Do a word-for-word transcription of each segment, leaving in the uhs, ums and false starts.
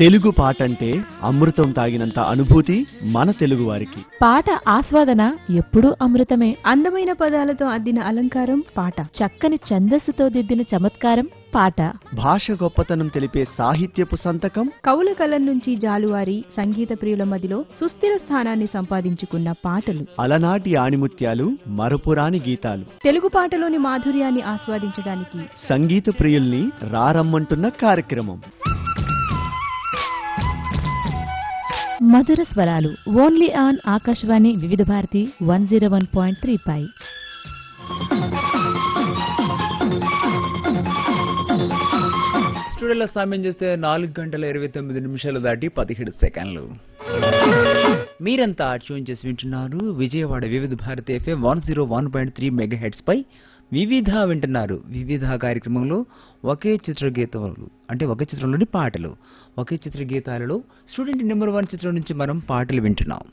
తెలుగు పాట అంటే అమృతం తాగినంత అనుభూతి మన తెలుగు వారికి. పాట ఆస్వాదన ఎప్పుడూ అమృతమే. అందమైన పదాలతో అద్దిన అలంకారం పాట, చక్కని ఛందస్సుతో దిద్దిన చమత్కారం పాట. భాష గొప్పతనం తెలిపే సాహిత్యపు సంతకం కవుల కలం నుంచి జాలువారి సంగీత ప్రియుల మదిలో సుస్థిర స్థానాన్ని సంపాదించుకున్న పాటలు, అలనాటి ఆణిముత్యాలు, మరపురాని గీతాలు. తెలుగు పాటలోని మాధుర్యాన్ని ఆస్వాదించడానికి సంగీత ప్రియుల్ని రారమ్మంటున్న కార్యక్రమం మధుర స్వరాలు ఓన్లీ ఆన్ ఆకాశవాణి వివిధ Bharati one zero one point three pi. స్టూడియోలో సమయం చూస్తే నాలుగు గంటల ఇరవై తొమ్మిది నిమిషాలు దాటి పదిహేడు సెకండ్లు. మీరంతా ట్యూన్ చేసి వింటున్నారు విజయవాడ వివిధ Bharati FM one zero one point three mega heads పై వివిధ వింటున్నారు. వివిధ కార్యక్రమంలో ఒకే చిత్ర గీతాలు అంటే ఒకే చిత్రంలోని పాటలు, ఒకే చిత్ర గీతాలలో స్టూడెంట్ నెంబర్ వన్ చిత్రం నుంచి మనం పాటలు వింటున్నాం.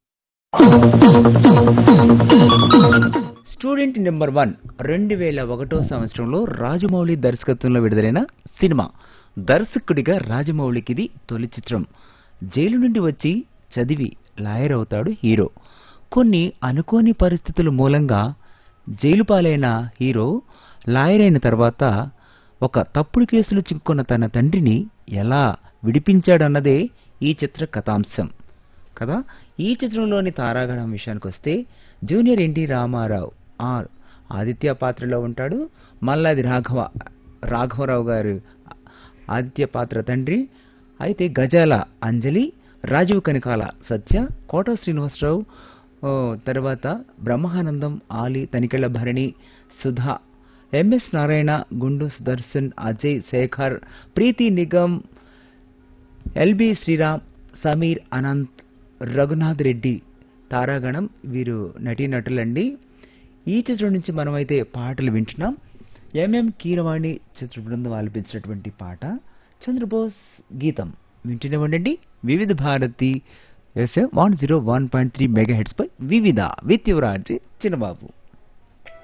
స్టూడెంట్ నెంబర్ వన్ రెండు వేల ఒకటో సంవత్సరంలో రాజమౌళి దర్శకత్వంలో విడుదలైన సినిమా. దర్శకుడిగా రాజమౌళికి ఇది తొలి చిత్రం. జైలు నుండి వచ్చి చదివి లాయర్ అవుతాడు హీరో. కొన్ని అనుకోని పరిస్థితుల మూలంగా జైలు పాలైన హీరో లాయర్ అయిన తర్వాత ఒక తప్పుడు కేసులో చిక్కుకున్న తన తండ్రిని ఎలా విడిపించాడన్నదే ఈ చిత్ర కథాంశం కదా. ఈ చిత్రంలోని తారాగణం విషయానికి వస్తే junior NT Ramarao are Aditya పాత్రలో ఉంటాడు. మల్లాది రాఘవ రాఘవరావు గారు ఆదిత్య పాత్ర తండ్రి. అయితే గజాల అంజలి, రాజీవ్ కనకాల సత్య, కోట శ్రీనివాసరావు, తర్వాత బ్రహ్మానందం, ఆలి, తనికెళ్ల భరణి, సుధా, ఎంఎస్ నారాయణ, గుండు సుదర్శన్, అజయ్, శేఖర్, ప్రీతి నిగమ్, ఎల్బి శ్రీరామ్, సమీర్, అనంత్, రఘునాథ్ రెడ్డి తారాగణం వీరు నటీనటులండి. ఈ చిత్రం నుంచి మనమైతే పాటలు వింటున్నాం. ఎంఎం కీరవాణి చిత్ర బృందం ఆలపించినటువంటి పాట చంద్రబోస్ గీతం వింటూనే ఉండండి. వివిధ Bharati FM one zero one point three mega heads పై వివిధ విత్ యువరాజీ చిన్నబాబు.